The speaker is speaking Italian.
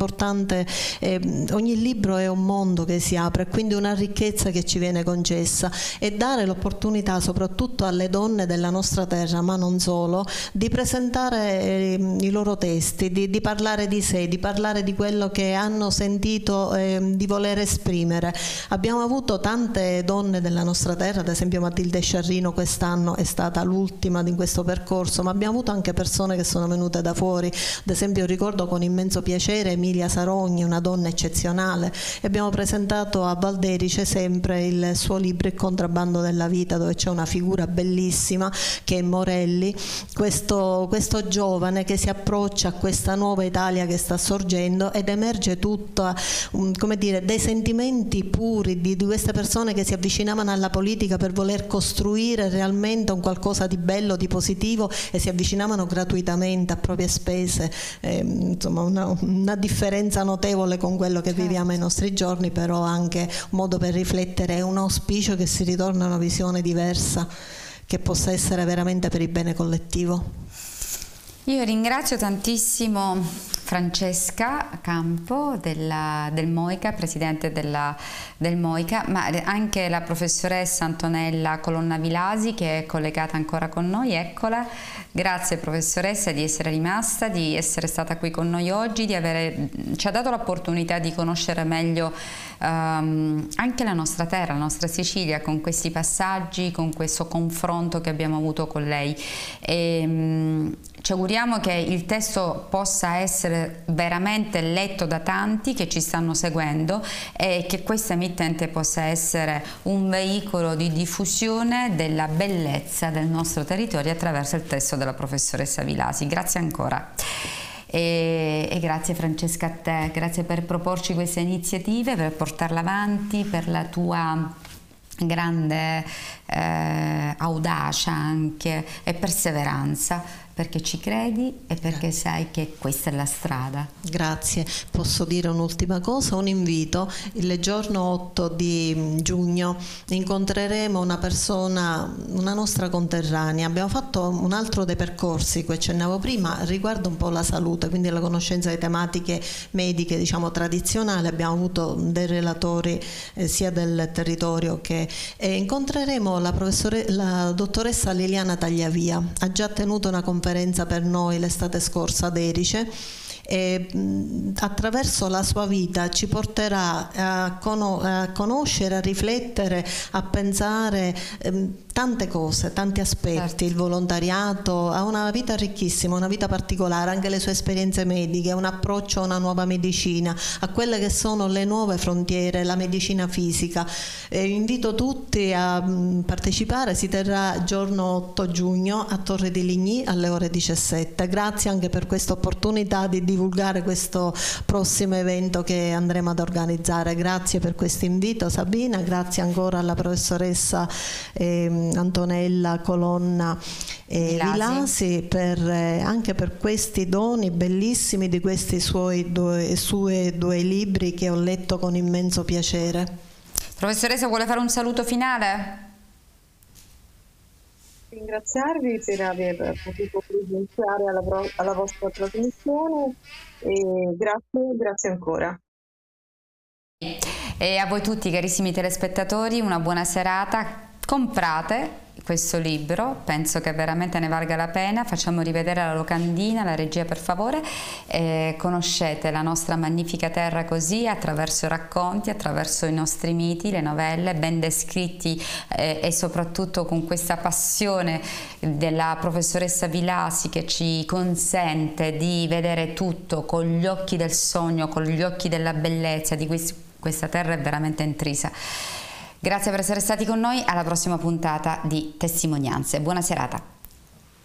importante, ogni libro è un mondo che si apre, quindi una ricchezza che ci viene concessa, e dare l'opportunità soprattutto alle donne della nostra terra, ma non solo, di presentare i loro testi, di parlare di sé, di parlare di quello che hanno sentito di voler esprimere. Abbiamo avuto tante donne della nostra terra, ad esempio Matilde Sciarrino quest'anno è stata l'ultima di questo percorso, ma abbiamo avuto anche persone che sono venute da fuori. Ad esempio ricordo con immenso piacere Emilia Sarogni, una donna eccezionale, e abbiamo presentato a Valderice sempre il suo libro Il contrabbando della vita, dove c'è una figura bellissima che è Morelli, questo giovane che si approccia a questa nuova Italia che sta sorgendo, ed emerge tutta, come dire, dei sentimenti puri di queste persone che si avvicinavano alla politica per voler costruire realmente un qualcosa di bello, di positivo, e si avvicinavano gratuitamente a proprie spese, insomma una differenza notevole con quello che viviamo ai nostri giorni, però anche un modo per riflettere e un auspicio che si ritorna a una visione diversa che possa essere veramente per il bene collettivo. Io ringrazio tantissimo Francesca Campo del MOICA, presidente del MOICA, ma anche la professoressa Antonella Colonna Vilasi, che è collegata ancora con noi, eccola. Grazie professoressa di essere rimasta, di essere stata qui con noi oggi, ci ha dato l'opportunità di conoscere meglio anche la nostra terra, la nostra Sicilia, con questi passaggi, con questo confronto che abbiamo avuto con lei. Ci auguriamo che il testo possa essere veramente letto da tanti che ci stanno seguendo, e che questa emittente possa essere un veicolo di diffusione della bellezza del nostro territorio attraverso il testo della professoressa Vilasi. Grazie ancora. E grazie Francesca a te, grazie per proporci queste iniziative, per portarla avanti, per la tua grande audacia anche e perseveranza, perché ci credi e perché sai che questa è la strada. Grazie. Posso dire un'ultima cosa, un invito: il giorno 8 di giugno incontreremo una persona, una nostra conterranea. Abbiamo fatto un altro dei percorsi, cui accennavo prima, riguardo un po' la salute, quindi la conoscenza di tematiche mediche, diciamo tradizionali. Abbiamo avuto dei relatori sia del territorio che incontreremo la dottoressa Liliana Tagliavia. Ha già tenuto una conferenza per noi l'estate scorsa ad Erice, e attraverso la sua vita ci porterà a conoscere, a riflettere, a pensare tante cose, tanti aspetti. Certo. Il volontariato ha una vita ricchissima, una vita particolare, anche le sue esperienze mediche, un approccio a una nuova medicina, a quelle che sono le nuove frontiere, la medicina fisica. Invito tutti a partecipare, si terrà giorno 8 giugno a Torre di Ligny alle ore 17. Grazie anche per questa opportunità di divulgare questo prossimo evento che andremo ad organizzare. Grazie per questo invito Sabina, grazie ancora alla professoressa Antonella Colonna Vilasi anche per questi doni bellissimi di questi suoi due libri che ho letto con immenso piacere. Professoressa, vuole fare un saluto finale? Ringraziarvi per aver potuto presenziare alla vostra trasmissione, e grazie ancora. E a voi tutti carissimi telespettatori una buona serata. Comprate questo libro, penso che veramente ne valga la pena. Facciamo rivedere la locandina, la regia per favore, conoscete la nostra magnifica terra così attraverso i racconti, attraverso i nostri miti, le novelle ben descritti, e soprattutto con questa passione della professoressa Vilasi, che ci consente di vedere tutto con gli occhi del sogno, con gli occhi della bellezza di questa terra è veramente intrisa. Grazie per essere stati con noi, alla prossima puntata di Testimonianze. Buona serata.